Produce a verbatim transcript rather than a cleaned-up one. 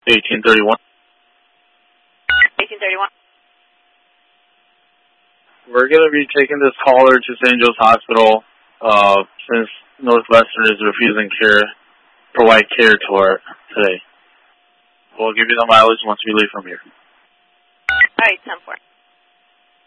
eighteen thirty-one. eighteen thirty-one. We're going to be taking this caller to Saint Joe's Hospital uh, since Northwestern is refusing care, provide care to her today. We'll give you the mileage once we leave from here. All right, ten four.